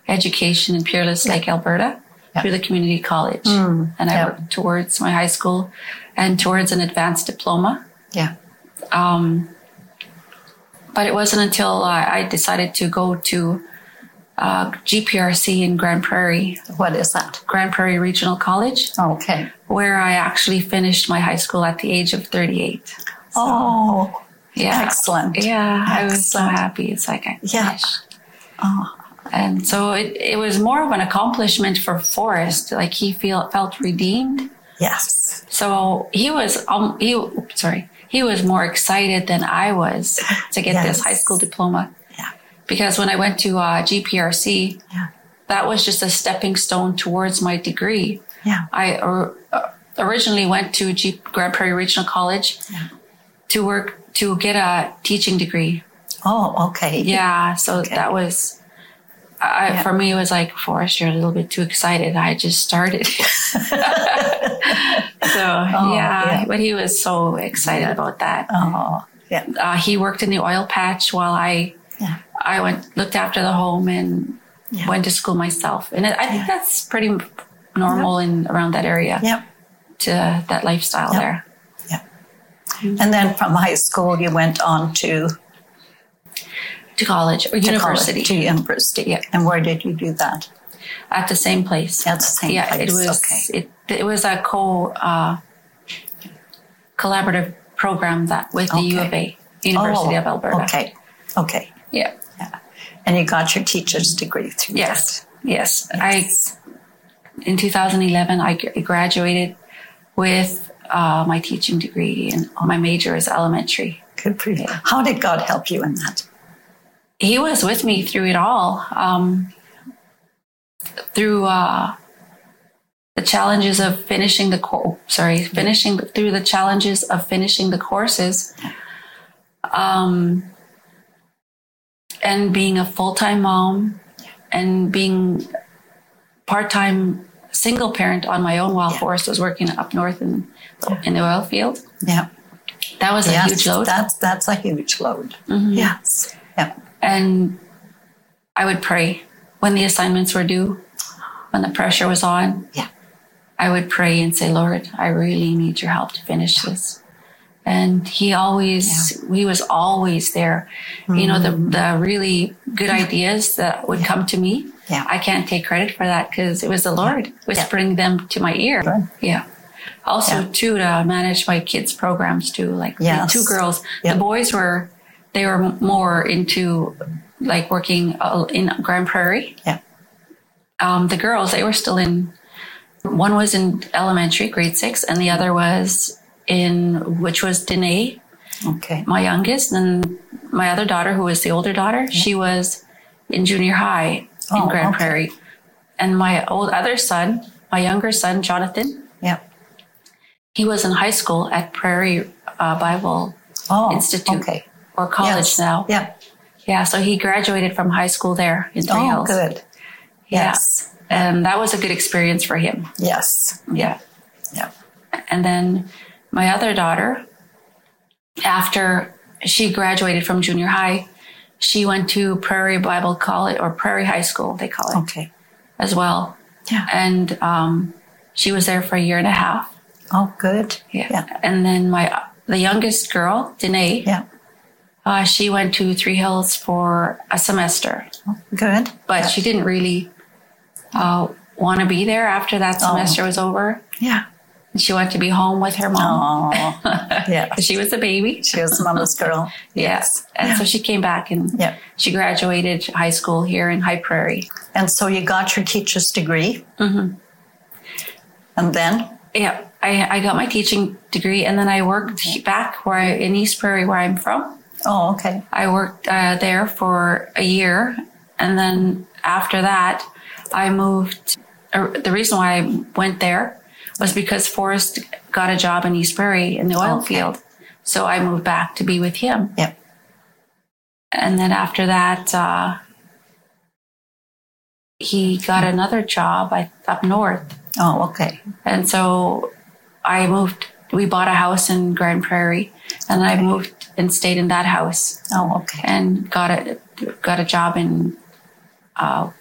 education in Peerless Lake, Alberta, through the community college. And I worked towards my high school and towards an advanced diploma. Yeah. But it wasn't until I decided to go to GPRC in Grand Prairie. What is that? Grand Prairie Regional College. Okay. Where I actually finished my high school at the age of 38. So, excellent. Yeah, I was so happy. It's like I finished. And so it was more of an accomplishment for Forrest. Like he felt redeemed. Yes. So he was more excited than I was to get this high school diploma. Yeah. Because when I went to GPRC, that was just a stepping stone towards my degree. Yeah. I originally went to Grand Prairie Regional College to get a teaching degree. Oh, okay. Yeah. So that was... for me, it was like, Forrest, you're a little bit too excited. I just started. But he was so excited about that. Oh, yeah. He worked in the oil patch while I looked after the home and went to school myself. And I think that's pretty normal in around that area. Yeah. To that lifestyle there. Yeah. And then from high school, you went on to college or university. To university. Yeah. And where did you do that? At the same place. At the same place. It was it was a collaborative program with the U of A, University of Alberta. Okay. Yeah. And you got your teacher's degree through that. Yes. In 2011, I graduated with my teaching degree, and my major is elementary. Good for you. How did God help you in that? He was with me through it all, through the challenges of finishing the courses, and being a full-time mom, and being part-time single parent on my own while Forrest was working up north in the oil field. Yeah, that was a huge load. That's a huge load. Mm-hmm. Yes. Yeah. And I would pray when the assignments were due, when the pressure was on. Yeah. I would pray and say, Lord, I really need your help to finish this. And he was always there. Mm-hmm. You know, the really good ideas that would come to me. Yeah. I can't take credit for that because it was the Lord whispering them to my ear. Sure. Yeah. Also, too, to manage my kids' programs too. Like the two girls, the boys were more into like working in Grand Prairie. Yeah. The girls, they were still one was in elementary, grade 6, and the other was which was Danae, my youngest. And my other daughter, who was the older daughter, she was in junior high in Grand Prairie. And my other son, my younger son, Jonathan, he was in high school at Prairie Bible Institute. Okay. Or college now. Yeah. Yeah, so he graduated from high school there in Three Hills. Oh, good. Yes. And that was a good experience for him. Yes. Yeah. Yeah. And then my other daughter, after she graduated from junior high, she went to Prairie Bible College, or Prairie High School, they call it. Okay. As well. Yeah. And she was there for a year and a half. Oh, good. Yeah. And then the youngest girl, Danae, she went to Three Hills for a semester. Good. But she didn't really want to be there after that semester was over. Yeah. She wanted to be home with her mom. Oh, yeah. She was a baby. She was mama's girl. Yes. And so she came back and she graduated high school here in High Prairie. And so you got your teacher's degree. Mm-hmm. And then? Yeah. I got my teaching degree, and then I worked back in East Prairie, where I'm from. Oh, okay. I worked there for a year, and then after that, I moved. The reason why I went there was because Forrest got a job in East Prairie in the oil field, so I moved back to be with him. Yep. And then after that, he got another job up north. Oh, okay. And so I moved. We bought a house in Grand Prairie, and I moved and stayed in that house. Oh, okay. And got a job in